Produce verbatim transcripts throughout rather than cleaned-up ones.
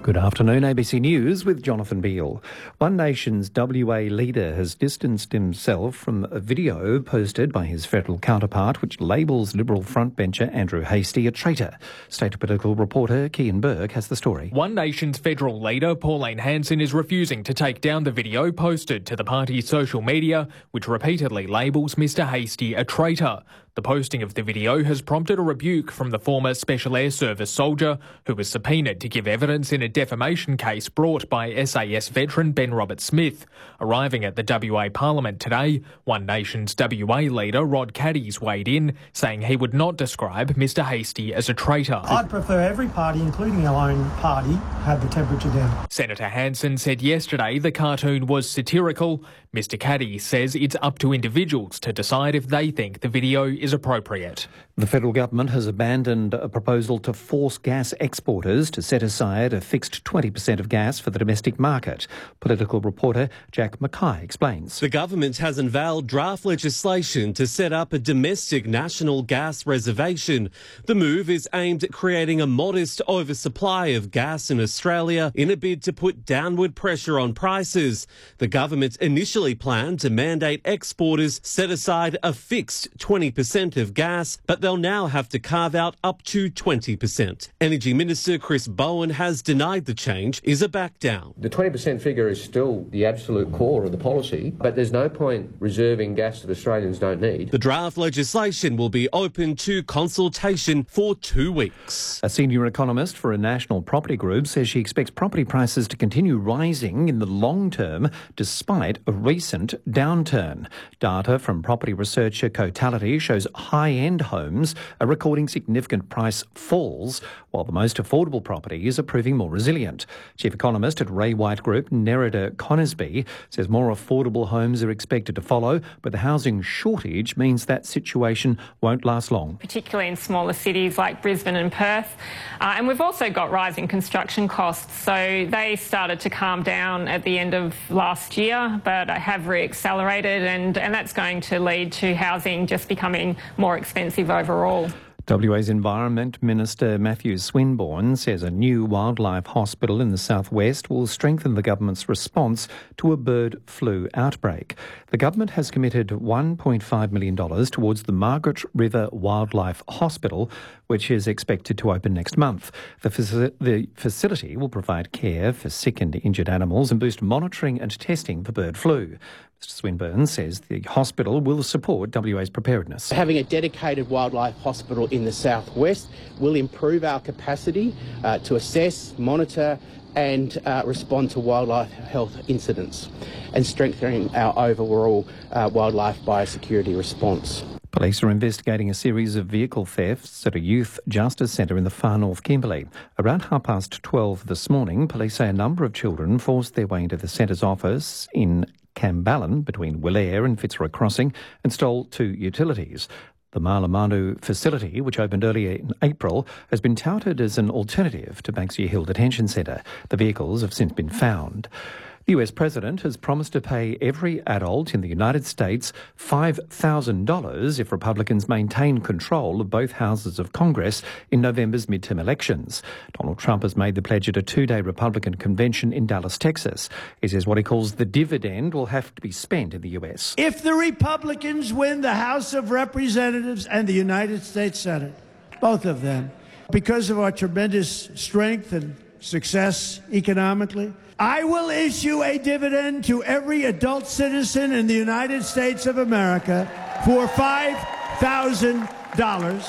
Good afternoon, A B C News with Jonathan Beale. One Nation's W A leader has distanced himself from a video posted by his federal counterpart which labels Liberal frontbencher Andrew Hastie a traitor. State political reporter Kian Burke has the story. One Nation's federal leader Pauline Hanson is refusing to take down the video posted to the party's social media which repeatedly labels Mr Hastie a traitor. The posting of the video has prompted a rebuke from the former Special Air Service soldier who was subpoenaed to give evidence in a defamation case brought by S A S veteran Ben Roberts-Smith. Arriving at the W A Parliament today, One Nation's W A leader Rod Caddies weighed in, saying he would not describe Mr Hastie as a traitor. I'd prefer every party, including our own party, have the temperature down. Senator Hanson said yesterday the cartoon was satirical. Mr Caddies says it's up to individuals to decide if they think the video is appropriate. The federal government has abandoned a proposal to force gas exporters to set aside a fixed twenty percent of gas for the domestic market. Political reporter Jack Mackay explains. The government has unveiled draft legislation to set up a domestic national gas reservation. The move is aimed at creating a modest oversupply of gas in Australia in a bid to put downward pressure on prices. The government initially planned to mandate exporters set aside a fixed twenty percent of gas, but they'll now have to carve out up to twenty percent. Energy Minister Chris Bowen has denied the change is a back down. The twenty percent figure is still the absolute core of the policy, but there's no point reserving gas that Australians don't need. The draft legislation will be open to consultation for two weeks. A senior economist for a national property group says she expects property prices to continue rising in the long term despite a recent downturn. Data from property researcher Cotality shows high-end homes are recording significant price falls, while the most affordable properties are proving more resilient. Chief economist at Ray White Group, Nerida Conisbee, says more affordable homes are expected to follow, but the housing shortage means that situation won't last long. Particularly in smaller cities like Brisbane and Perth. Uh, and we've also got rising construction costs, so they started to calm down at the end of last year, but have re-accelerated, and, and that's going to lead to housing just becoming more expensive overall. W A's Environment Minister Matthew Swinburne says a new wildlife hospital in the southwest will strengthen the government's response to a bird flu outbreak. The government has committed one point five million dollars towards the Margaret River Wildlife Hospital, which is expected to open next month. The, faci- the facility will provide care for sick and injured animals and boost monitoring and testing for bird flu. Mister Swinburne says the hospital will support W A's preparedness. Having a dedicated wildlife hospital in the southwest will improve our capacity uh, to assess, monitor and uh, respond to wildlife health incidents and strengthening our overall uh, wildlife biosecurity response. Police are investigating a series of vehicle thefts at a youth justice centre in the far north Kimberley. Around half past twelve this morning, police say a number of children forced their way into the centre's office in Camballen between Willair and Fitzroy Crossing and stole two utilities. The Malamanu facility, which opened earlier in April, has been touted as an alternative to Banksia Hill Detention Centre. The vehicles have since been found. The U S President has promised to pay every adult in the United States five thousand dollars if Republicans maintain control of both houses of Congress in November's midterm elections. Donald Trump has made the pledge at a two-day Republican convention in Dallas, Texas. He says what he calls the dividend will have to be spent in the U S. If the Republicans win the House of Representatives and the United States Senate, both of them, because of our tremendous strength and success economically, I will issue a dividend to every adult citizen in the United States of America for five thousand dollars.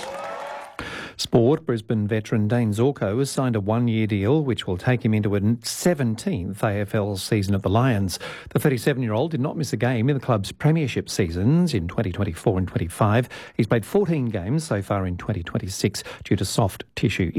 Sport, Brisbane veteran Dane Zorko has signed a one-year deal which will take him into a seventeenth A F L season of the Lions. The thirty-seven-year-old did not miss a game in the club's premiership seasons in twenty twenty-four and twenty-five. He's played fourteen games so far in twenty twenty-six due to soft tissue